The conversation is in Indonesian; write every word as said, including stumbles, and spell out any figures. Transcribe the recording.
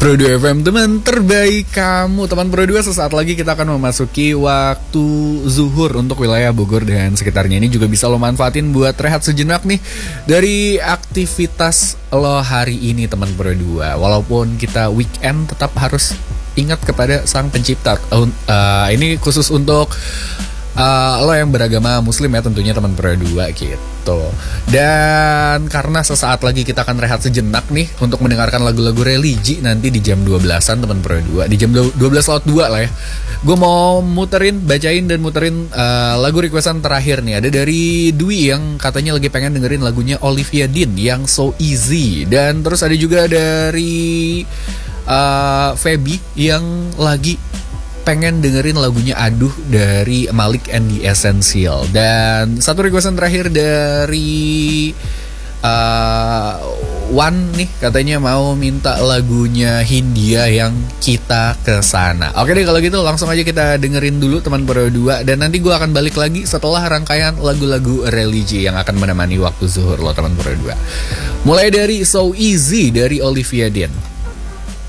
Pro dua F M, teman terbaik kamu. Teman Pro dua, sesaat lagi kita akan memasuki waktu zuhur untuk wilayah Bogor dan sekitarnya. Ini juga bisa lo manfaatin buat rehat sejenak nih dari aktivitas lo hari ini, teman Pro dua. Walaupun kita weekend, tetap harus ingat kepada Sang Pencipta. Uh, uh, ini khusus untuk Uh, lo yang beragama muslim ya tentunya, teman Pro dua gitu. Dan karena sesaat lagi kita akan rehat sejenak nih untuk mendengarkan lagu-lagu religi nanti di jam dua belasan, teman Pro dua. Di jam dua belas lewat dua lah ya. Gue mau muterin, bacain dan muterin uh, lagu requestan terakhir nih. Ada dari Dwi yang katanya lagi pengen dengerin lagunya Olivia Dean yang So Easy. Dan terus ada juga dari uh, Feby yang lagi pengen dengerin lagunya Aduh dari Malik and the Essential. Dan satu requestan terakhir dari uh, Wan nih, katanya mau minta lagunya Hindia yang Kita Kesana. Oke deh, kalau gitu langsung aja kita dengerin dulu, teman Pro dua. Dan nanti gue akan balik lagi setelah rangkaian lagu-lagu religi yang akan menemani waktu zuhur lo, teman Pro dua. Mulai dari So Easy dari Olivia Dean.